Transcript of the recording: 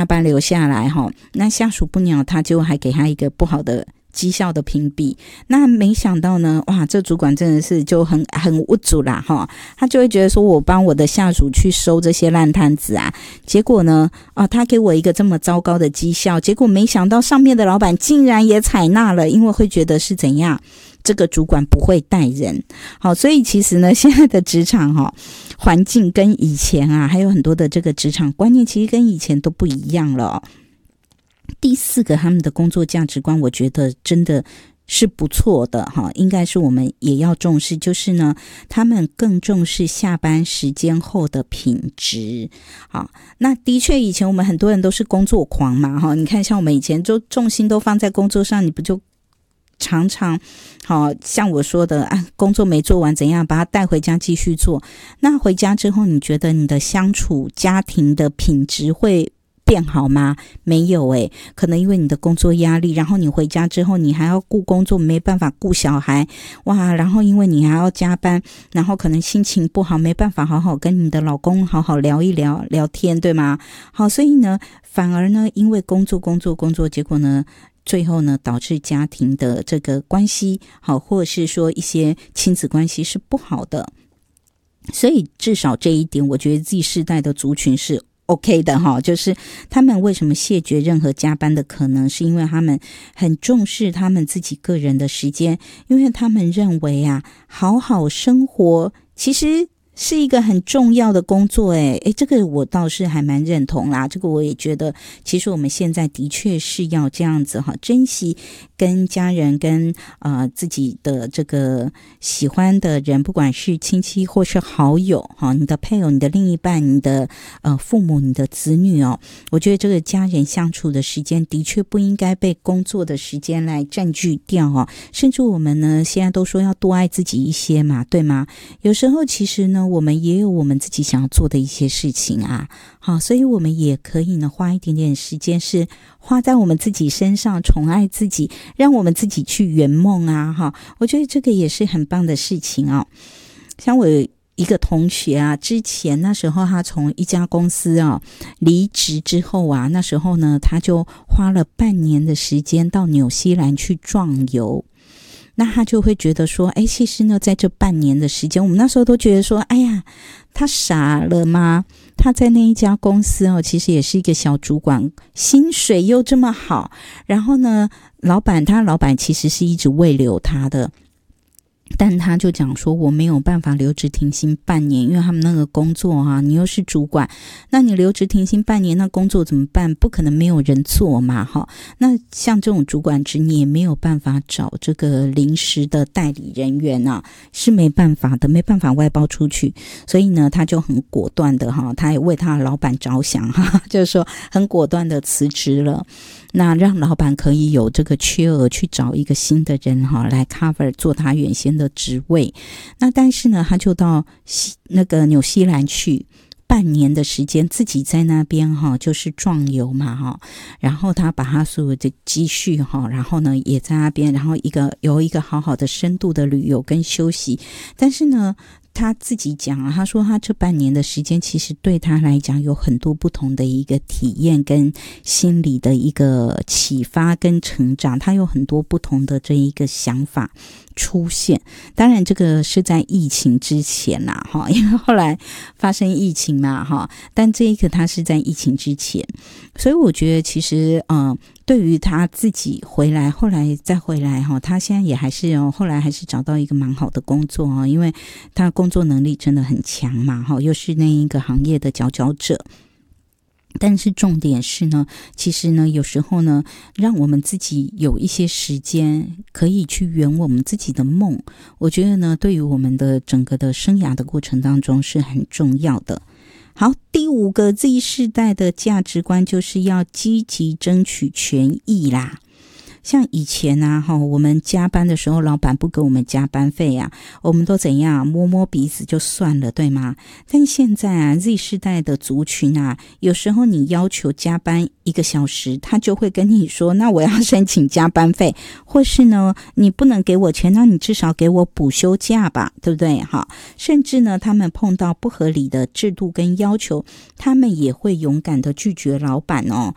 班留下来哈，那下属不鸟他，就还给他一个不好的绩效的评比。那没想到呢，哇，这主管真的是就很无助啦哈，他就会觉得说我帮我的下属去收这些烂摊子啊，结果呢他给我一个这么糟糕的绩效，结果没想到上面的老板竟然也采纳了，因为会觉得是怎样，这个主管不会带人。好，所以其实呢，现在的职场环境跟以前啊，还有很多的这个职场观念其实跟以前都不一样了。第四个，他们的工作价值观我觉得真的是不错的哈，应该是我们也要重视，就是呢，他们更重视下班时间后的品质。好，那的确以前我们很多人都是工作狂嘛哈，你看像我们以前就重心都放在工作上，你不就常常好像我说的工作没做完怎样把它带回家继续做，那回家之后你觉得你的相处家庭的品质会变好吗？没有可能因为你的工作压力，然后你回家之后你还要顾工作，没办法顾小孩，哇，然后因为你还要加班，然后可能心情不好，没办法好好跟你的老公好好聊一聊聊天，对吗？好，所以呢反而呢因为工作，结果呢最后呢导致家庭的这个关系好，或者是说一些亲子关系是不好的。所以至少这一点我觉得 Z 世代的族群是 OK 的哈，就是他们为什么谢绝任何加班的可能，是因为他们很重视他们自己个人的时间，因为他们认为好好生活其实是一个很重要的工作这个我倒是还蛮认同啦，这个我也觉得其实我们现在的确是要这样子珍惜跟家人跟自己的这个喜欢的人，不管是亲戚或是好友你的配偶、你的另一半、你的父母、你的子女我觉得这个家人相处的时间的确不应该被工作的时间来占据掉甚至我们呢现在都说要多爱自己一些嘛，对吗？有时候其实呢我们也有我们自己想要做的一些事情好，所以我们也可以呢花一点点时间是花在我们自己身上，宠爱自己，让我们自己去圆梦我觉得这个也是很棒的事情像我有一个同学之前那时候他从一家公司离职之后那时候呢他就花了半年的时间到纽西兰去壮游。那他就会觉得说其实呢在这半年的时间，我们那时候都觉得说哎呀他傻了吗？他在那一家公司其实也是一个小主管，薪水又这么好，然后呢他老板其实是一直慰留他的，但他就讲说我没有办法留职停薪半年，因为他们那个工作你又是主管，那你留职停薪半年，那工作怎么办？不可能没有人做嘛那像这种主管职你也没有办法找这个临时的代理人员是没办法的，没办法外包出去，所以呢他就很果断的他也为他的老板着想就是说很果断的辞职了，那让老板可以有这个缺额去找一个新的人来 cover 做他原先的职位。那但是呢他就到那个纽西兰去半年的时间，自己在那边就是壮游嘛然后他把他所有的积蓄然后呢也在那边，然后有一个好好的深度的旅游跟休息。但是呢他自己讲他说他这半年的时间其实对他来讲有很多不同的一个体验跟心理的一个启发跟成长，他有很多不同的这一个想法出现。当然这个是在疫情之前因为后来发生疫情嘛但这一个他是在疫情之前，所以我觉得其实对于他自己回来后来再回来他现在也还是后来还是找到一个蛮好的工作因为他工作能力真的很强嘛又是那一个行业的佼佼者。但是重点是呢，其实呢有时候呢让我们自己有一些时间可以去圆我们自己的梦，我觉得呢对于我们的整个的生涯的过程当中是很重要的。好，第五个 Z 世代的价值观就是要积极争取权益啦。像以前我们加班的时候老板不给我们加班费我们都怎样摸摸鼻子就算了，对吗？但现在Z 世代的族群有时候你要求加班1个小时，他就会跟你说那我要申请加班费，或是呢你不能给我钱，那你至少给我补休假吧，对不对？甚至呢他们碰到不合理的制度跟要求，他们也会勇敢的拒绝老板